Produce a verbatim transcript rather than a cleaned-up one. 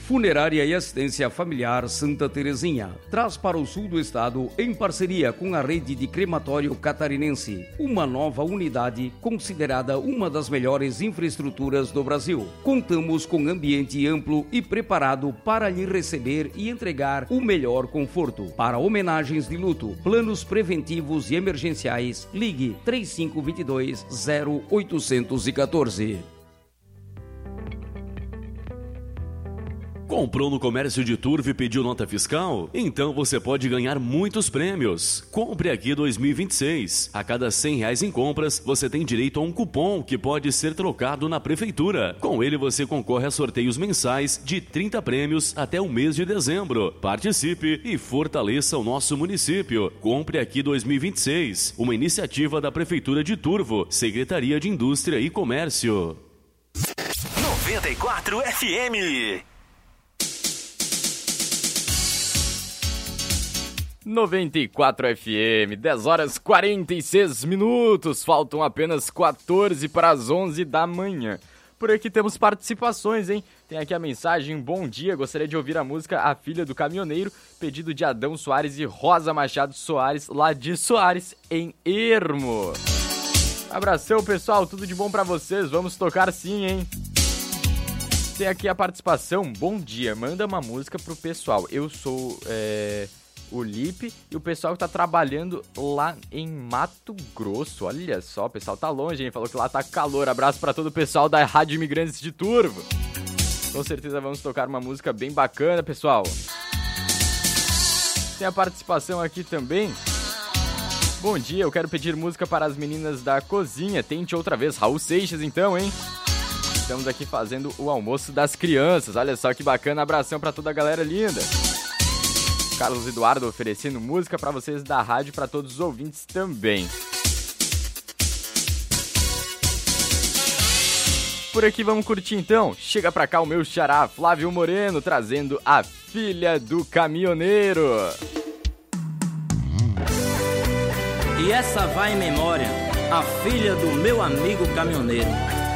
Funerária e Assistência Familiar Santa Terezinha traz para o sul do estado, em parceria com a rede de crematório catarinense, uma nova unidade considerada uma das melhores infraestruturas do Brasil. Contamos com ambiente amplo e preparado para lhe receber e entregar o melhor conforto. Para homenagens de luto, planos preventivos e emergenciais, ligue três cinco dois dois, zero oito um quatro. Comprou no comércio de Turvo e pediu nota fiscal? Então você pode ganhar muitos prêmios. Compre aqui dois mil e vinte e seis. A cada cem reais em compras, você tem direito a um cupom que pode ser trocado na prefeitura. Com ele você concorre a sorteios mensais de trinta prêmios até o mês de dezembro. Participe e fortaleça o nosso município. Compre aqui dois mil e vinte e seis. Uma iniciativa da Prefeitura de Turvo, Secretaria de Indústria e Comércio. noventa e quatro F M. noventa e quatro F M, dez horas e quarenta e seis minutos, faltam apenas quatorze para as onze da manhã. Por aqui temos participações, hein? Tem aqui a mensagem: bom dia, gostaria de ouvir a música A Filha do Caminhoneiro, pedido de Adão Soares e Rosa Machado Soares, lá de Soares, em Ermo. Abração, pessoal, tudo de bom pra vocês, vamos tocar sim, hein? Tem aqui a participação: bom dia, manda uma música pro pessoal, eu sou, é... o Lipe e o pessoal que tá trabalhando lá em Mato Grosso. Olha só, o pessoal tá longe, hein? Falou que lá tá calor. Abraço pra todo o pessoal da Rádio Imigrantes de Turvo. Com certeza vamos tocar uma música bem bacana, pessoal. Tem a participação aqui também. Bom dia, eu quero pedir música para as meninas da cozinha. Tente outra vez, Raul Seixas então, hein? Estamos aqui fazendo o almoço das crianças. Olha só que bacana. Abração pra toda a galera linda. Carlos Eduardo oferecendo música para vocês da rádio, para todos os ouvintes também. Por aqui vamos curtir então. Chega pra cá o meu xará Flávio Moreno trazendo A Filha do Caminhoneiro. E essa vai em memória, a filha do meu amigo caminhoneiro.